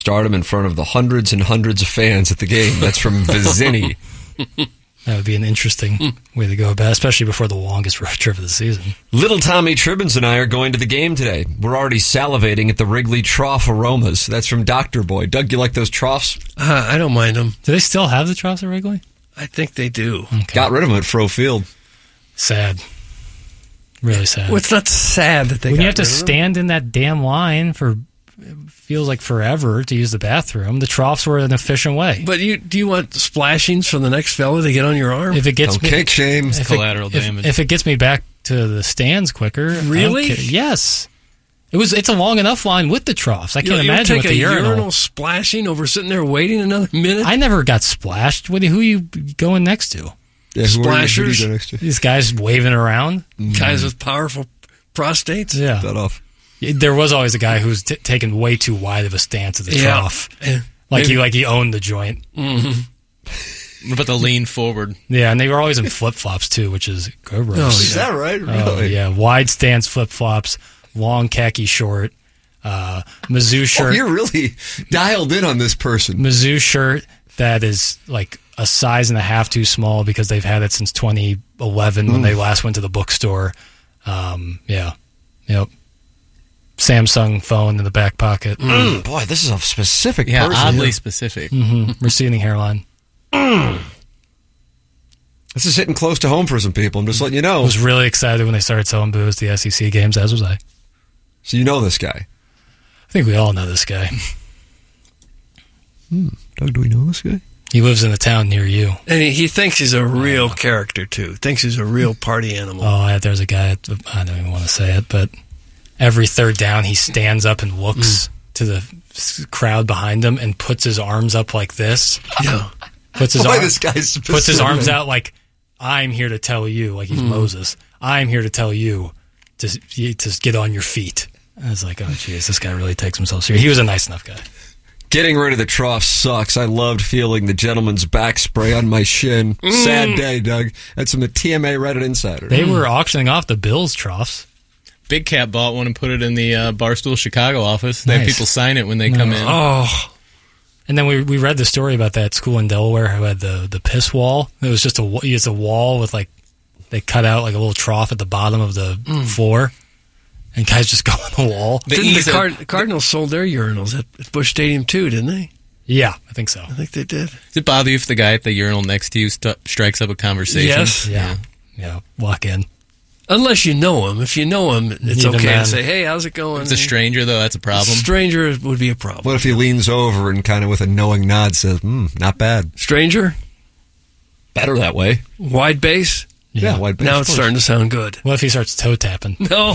Stardom in front of the hundreds and hundreds of fans at the game. That's from Vizzini. That would be an interesting way to go about it, especially before the longest road trip of the season. Little Tommy Tribbins and I are going to the game today. We're already salivating at the Wrigley Trough aromas. That's from Dr. Boy. Doug, you like those troughs? I don't mind them. Do they still have the troughs at Wrigley? I think they do. Okay. Got rid of them at Fro Field. Sad. Really sad. Well, it's not sad that they when got you have to rid of them. stand in that damn line for feels like forever to use the bathroom, the troughs were an efficient way. But do you want splashings from the next fella to get on your arm? If it gets Don't kick shame. if collateral it, damage. If it gets me back to the stands quicker, Really? Yes. It's a long enough line with the troughs. I can't you imagine with take the a urinal. splashing over sitting there waiting another minute? I never got splashed. Who are you going next to? Yeah, who are you Splashers. going next to? These guys waving around? Guys with powerful prostates? Yeah. That off. There was always a guy who was taking way too wide of a stance at the trough. Yeah. Like he owned the joint. What about the lean forward? Yeah, and they were always in flip-flops too, which is gross. Oh, Is that right? Really? Oh, yeah, wide stance flip-flops, long khaki short, Mizzou shirt. Oh, you're really dialed in on this person. Mizzou shirt that is like a size and a half too small because they've had it since 2011 when they last went to the bookstore. Yeah. Yep. Samsung phone in the back pocket. Boy, this is a specific Yeah, person. oddly specific. Receding hairline. This is hitting close to home for some people. I'm just letting you I know. was really excited when they started selling booze to the SEC games, as was I. So you know this guy. I think we all know this guy. Doug, do we know this guy? He lives in a town near you. And he thinks he's a real character, too. Thinks he's a real party animal. There's a guy, I don't even want to say it, but every third down he stands up and looks to the crowd behind him and puts his arms up like this. Yeah. Puts his, Boy, arm- this guy's puts his arms specific. out like, I'm here to tell you, like he's Moses. I'm here to tell you to get on your feet. I was like, oh, jeez, this guy really takes himself seriously. He was a nice enough guy. Getting rid of the trough sucks. I loved feeling the gentleman's back spray on my shin. Sad day, Doug. That's from the TMA Reddit Insider. They were auctioning off the Bills troughs. Big Cat bought one and put it in the Barstool Chicago office. They have Nice. people sign it when they come in. Oh, And then we read the story about that school in Delaware who had the piss wall. It was just a wall with like, they cut out like a little trough at the bottom of the floor. And guys just go on the wall. didn't the Cardinals sold their urinals at Busch Stadium, too, didn't they? Yeah, I think so. I think they did. Does it bother you if the guy at the urinal next to you strikes up a conversation? Yes. Yeah. Walk in. Unless you know him. If you know him, it's Need a okay man. to say, hey, how's it going? If it's a stranger, though, that's a problem. Stranger would be a problem. What if he leans over and kind of with a knowing nod says, not bad. Stranger? Better that way. Wide base? Yeah, wide base, Now of it's course. starting to sound good. What if he starts toe tapping? No.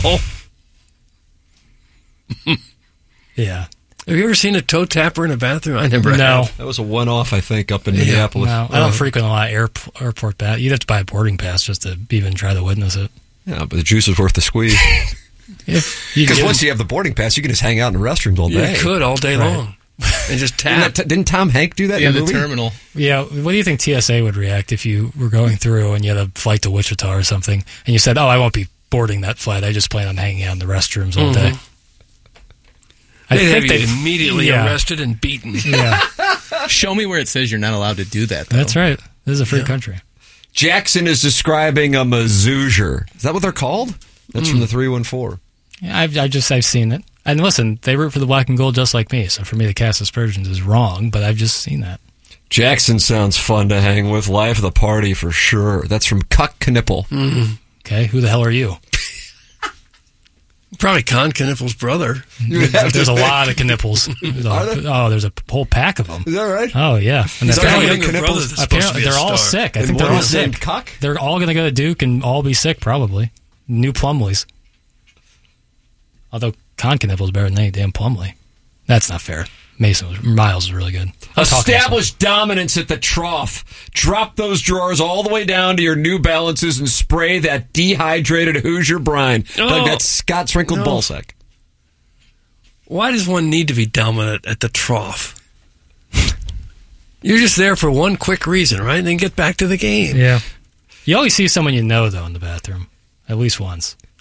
Yeah. Have you ever seen a toe tapper in a bathroom? I never No. have. That was a one-off, I think, up in Minneapolis. No, I don't frequent a lot of airport bat. You'd have to buy a boarding pass just to even try to witness it. Yeah, but the juice is worth the squeeze. If you Because get- once you have the boarding pass, you can just hang out in the restrooms all You day. could all day Right. long. And just Didn't, tap. didn't Tom Hank do that Yeah, in the the movie? terminal. Yeah, what do you think TSA would react if you were going through and you had a flight to Wichita or something, and you said, "Oh, I won't be boarding that flight. I just plan on hanging out in the restrooms all day." I They'd have think you immediately yeah. arrested and beaten. Yeah, Show me where it says you're not allowed to do that, though. that's right. This is a free country. Jackson is describing a Mizzouger. Is that what they're called? That's from the 314. Yeah, I've seen it. And listen, they root for the black and gold just like me. So for me, to cast aspersions is wrong, but I've just seen that. Jackson sounds fun to hang with. Life of the party for sure. That's from Cuck Knipple. Okay, who the hell are you? Probably Con Knippel's brother. There's a lot of knipples. Are There's a whole pack of them. Is that right? Oh yeah, and Is that apparently, how younger Knipples- brother that's supposed to apparently be a they're all star. sick. I And think what they're all is named sick. Cuck? They're all going to go to Duke and all be sick probably. New Plumleys. Although Con Knipple's better than any damn Plumlee. That's not fair. Miles is really good. Establish dominance at the trough. Drop those drawers all the way down to your New Balances and spray that dehydrated Hoosier brine. Oh. Doug, that's Scott Sprinkled No. Ballsack. Why does one need to be dominant at the trough? You're just there for one quick reason, right? And then get back to the game. Yeah. You always see someone you know, though, in the bathroom. At least once.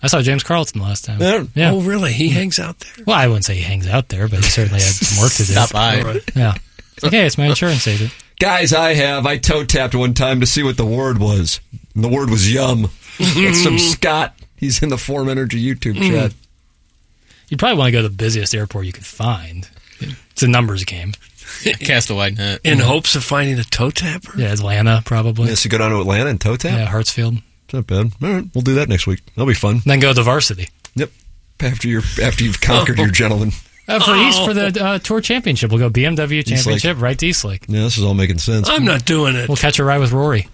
I saw James Carlton last time. Yeah. Oh, really? He hangs out there? Well, I wouldn't say he hangs out there, but he certainly had some work to do. Stop by. All right. Yeah. It's like, hey, it's my insurance agent. Guys, I toe tapped one time to see what the word was. And the word was yum. That's some Scott. He's in the Form Energy YouTube chat. You'd probably want to go to the busiest airport you could find. It's a numbers game. Cast a wide net. In hopes of finding a toe tapper? Yeah, Atlanta, probably. Yes, you go down to Atlanta and toe tap? Yeah, Hartsfield. It's not bad. All right, we'll do that next week. That'll be fun. Then go to Varsity. Yep. After you've conquered your gentleman. For the Tour Championship, we'll go BMW Championship right to Eastlake. Yeah, this is all making sense. I'm not doing it. We'll catch a ride with Rory.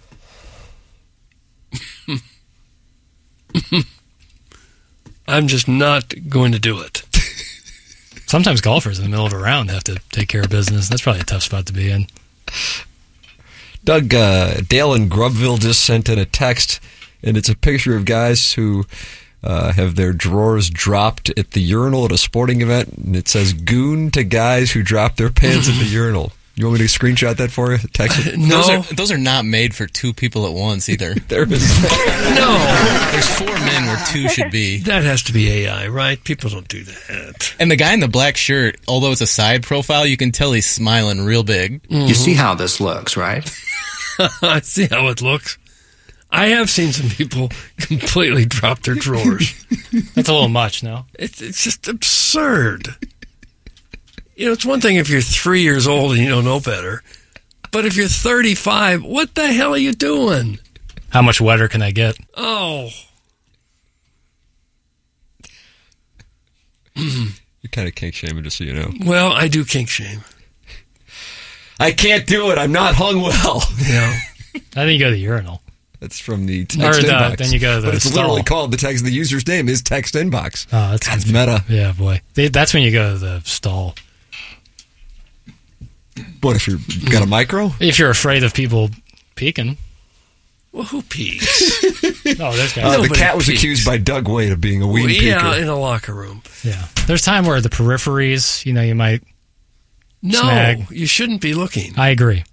I'm just not going to do it. Sometimes golfers in the middle of a round have to take care of business. That's probably a tough spot to be in. Doug, Dale in Grubville just sent in a text, and it's a picture of guys who have their drawers dropped at the urinal at a sporting event, and it says, "Goon to guys who drop their pants at the urinal." You want me to screenshot that for you? Text it? No. Those are not made for two people at once either. There it is. No. There's 4 men where 2 should be. That has to be AI, right? People don't do that. And the guy in the black shirt, although it's a side profile, you can tell he's smiling real big. You see how this looks, right? I see how it looks. I have seen some people completely drop their drawers. That's a little much, no? It's just absurd. You know, it's one thing if you're 3 years old and you don't know better. But if you're 35, what the hell are you doing? How much wetter can I get? Oh. You're kind of kink shaming, just so you know. Well, I do kink shame. I can't do it. I'm not hung well. Yeah. I think you go to the urinal. That's from the text Or inbox. then you go to the But it's stall. literally called the text. The user's name is text inbox. Oh, that's That's meta. Yeah, boy. That's when you go to the stall. What if you've got a micro? If you're afraid of people peeking. Well, who peeks? Oh, there's guys. The Nobody cat was peeks. accused by Doug Wade of being a weed Yeah, peeker. in a locker room. Yeah. There's time where the peripheries, you might. No, Snag. you shouldn't be looking. I agree.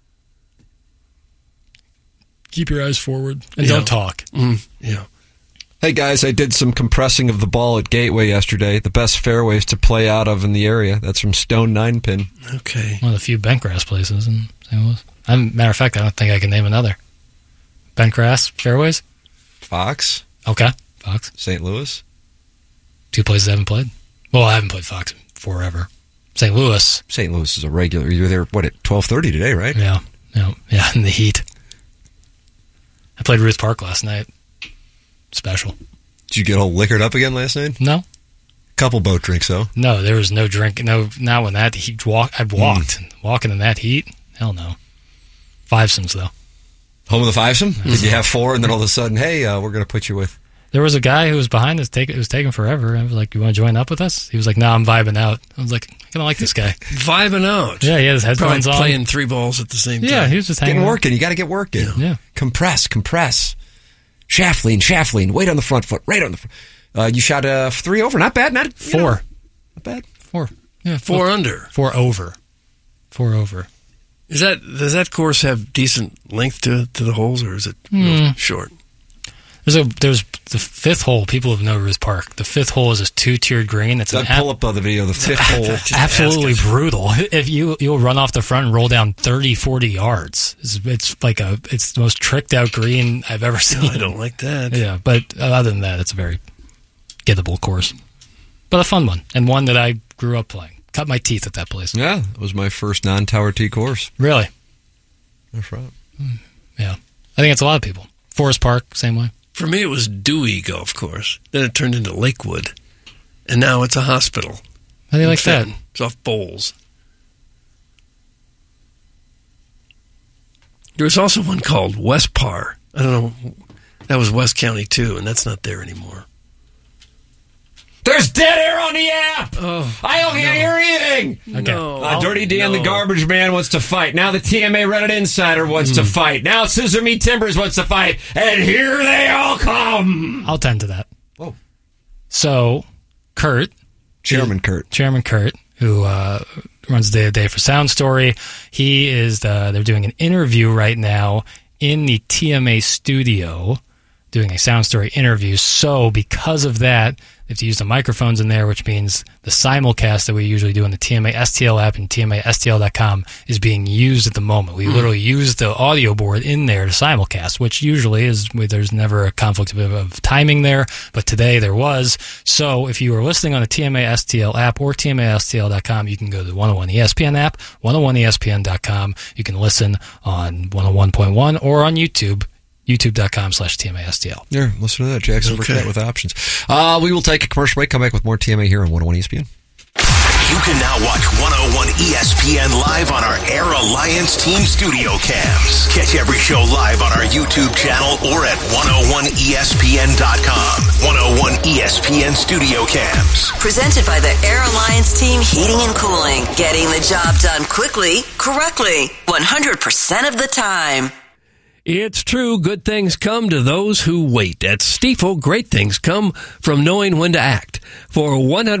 Keep your eyes forward and Yeah. don't talk. Yeah. Hey guys, I did some compressing of the ball at Gateway yesterday. The best fairways to play out of in the area. That's from Stone 9-Pin. Okay. One of the few bentgrass places in St. Louis. Matter of fact, I don't think I can name another. Bentgrass fairways? Fox, Okay. Fox. St. Louis. 2 places I haven't played. Well, I haven't played Fox forever. St. Louis. St. Louis is a regular. You were there, what, at 12:30 today, right? Yeah. Yeah, in the heat. I played Ruth Park last night. Special. Did you get all liquored up again last night? No. Couple boat drinks, though. No, there was no drink. No, not when that heat. I've walked. Walking in that heat? Hell no. Fivesomes, though. Home of the fivesome? Did you have 4 and then all of a sudden, hey, we're going to put you with... There was a guy who was behind us. It was taking forever. I was like, "You want to join up with us?" He was like, "No, I'm vibing out." I was like, "I kind of like this guy." Vibing out. Yeah, he had his Probably headphones on. playing 3 balls at the same time. Yeah, he was just hanging Getting out. working. You got to get working. Yeah. Compress. Shaft lean. Weight on the front foot. Right on the front. You shot 3 over. Not bad. Not 4. Not bad. 4. Yeah, 4 under. 4 over. 4 over. Does that course have decent length to the holes, or is it real short? There's the 5th hole. People know Ruth Park. The 5th hole is a 2-tiered green. It's Doug, pull up the video. The 5th hole. Just absolutely ask us. brutal. If you'll run off the front and roll down 30-40 yards. It's the most tricked out green I've ever seen. I don't like that. Yeah, but other than that, it's a very gettable course, but a fun one, and one that I grew up playing. Cut my teeth at that place. Yeah, it was my first non-Tower T course. Really? That's right. Yeah, I think it's a lot of people. Forest Park, same way. For me, it was Dewey Golf Course. Then it turned into Lakewood, and now it's a hospital. How do you like that? Fenton. It's off Bowles. There was also one called West Par. I don't know. That was West County too, and that's not there anymore. There's dead air on the app. Oh, I don't hear anything. Okay. No. Dirty Dan, the No. garbage man, wants to fight. Now the TMA Reddit Insider wants to fight. Now Scissor Me Timbers wants to fight. And here they all come. I'll tend to that. Whoa. So, Chairman Kurt. Chairman Kurt, who runs Day to Day for Sound Story, he is. They're doing an interview right now in the TMA studio, doing a Sound Story interview. So because of that, they have to use the microphones in there, which means the simulcast that we usually do on the TMA STL app and TMASTL.com is being used at the moment. We literally use the audio board in there to simulcast, which usually is, there's never a conflict of timing there, but today there was. So if you are listening on the TMA STL app or TMASTL.com, you can go to the 101 ESPN app, 101ESPN.com. You can listen on 101.1 or on YouTube. YouTube.com/TMASTL. Yeah, listen to that. Jackson Burkett with options. We will take a commercial break, come back with more TMA here on 101 ESPN. You can now watch 101 ESPN live on our Air Alliance Team Studio Cams. Catch every show live on our YouTube channel or at 101ESPN.com. 101 ESPN Studio Cams. Presented by the Air Alliance Team Heating and Cooling. Getting the job done quickly, correctly, 100% of the time. It's true, good things come to those who wait. At Stifel, great things come from knowing when to act. For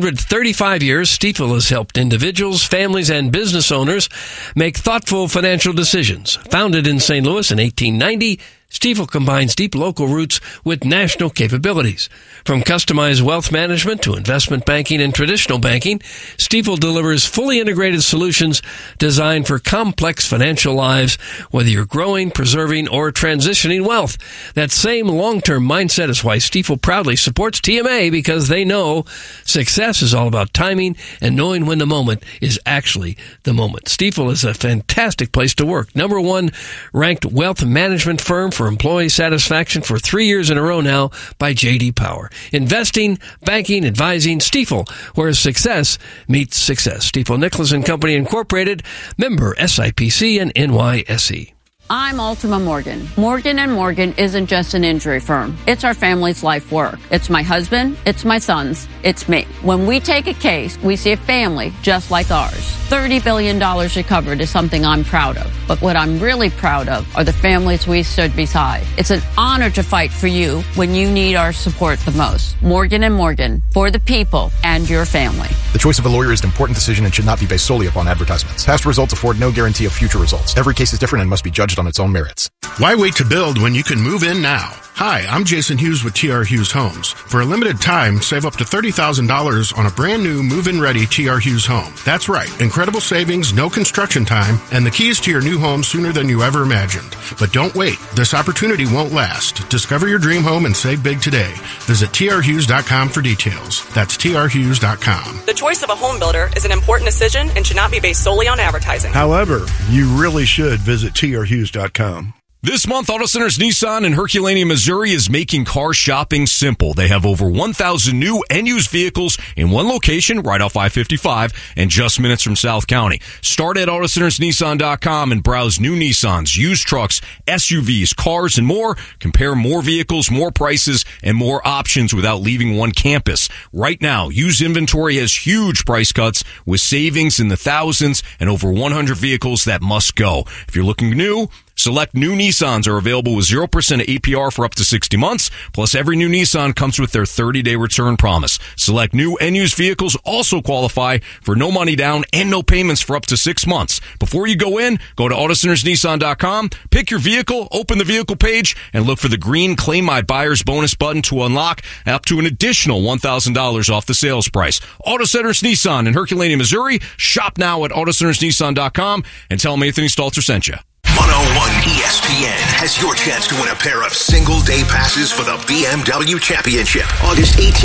135 years, Stifel has helped individuals, families, and business owners make thoughtful financial decisions. Founded in St. Louis in 1890, Stifel combines deep local roots with national capabilities. From customized wealth management to investment banking and traditional banking, Stifel delivers fully integrated solutions designed for complex financial lives, whether you're growing, preserving, or transitioning wealth. That same long-term mindset is why Stifel proudly supports TMA, because they know success is all about timing and knowing when the moment is actually the moment. Stifel is a fantastic place to work. #1 ranked wealth management firm for employee satisfaction for 3 years in a row now by J.D. Power. Investing, banking, advising, Stifel, where success meets success. Stifel Nicholas and Company Incorporated, member SIPC and NYSE. I'm Ultima Morgan. Morgan & Morgan isn't just an injury firm. It's our family's life work. It's my husband, it's my sons, it's me. When we take a case, we see a family just like ours. $30 billion recovered is something I'm proud of. But what I'm really proud of are the families we stood beside. It's an honor to fight for you when you need our support the most. Morgan & Morgan, for the people and your family. The choice of a lawyer is an important decision and should not be based solely upon advertisements. Past results afford no guarantee of future results. Every case is different and must be judged on its own merits. Why wait to build when you can move in now? Hi, I'm Jason Hughes with TR Hughes Homes. For a limited time, save up to $30,000 on a brand new move-in ready TR Hughes home. That's right. Incredible savings, no construction time, and the keys to your new home sooner than you ever imagined. But don't wait. This opportunity won't last. Discover your dream home and save big today. Visit trhughes.com for details. That's trhughes.com. The choice of a home builder is an important decision and should not be based solely on advertising. However, you really should visit trhughes.com. This month, Auto Centers Nissan in Herculaneum, Missouri is making car shopping simple. They have over 1,000 new and used vehicles in one location right off I-55 and just minutes from South County. Start at AutoCentersNissan.com and browse new Nissans, used trucks, SUVs, cars, and more. Compare more vehicles, more prices, and more options without leaving one campus. Right now, used inventory has huge price cuts with savings in the thousands and over 100 vehicles that must go. If you're looking new, select new Nissans are available with 0% APR for up to 60 months. Plus, every new Nissan comes with their 30-day return promise. Select new and used vehicles also qualify for no money down and no payments for up to 6 months. Before you go in, go to AutoCentersNissan.com, pick your vehicle, open the vehicle page, and look for the green Claim My Buyer's Bonus button to unlock up to an additional $1,000 off the sales price. Auto Centers Nissan in Herculaneum, Missouri. Shop now at AutoCentersNissan.com and tell them Anthony Stalter sent you. 101 ESPN has your chance to win a pair of single-day passes for the BMW Championship, August 18th.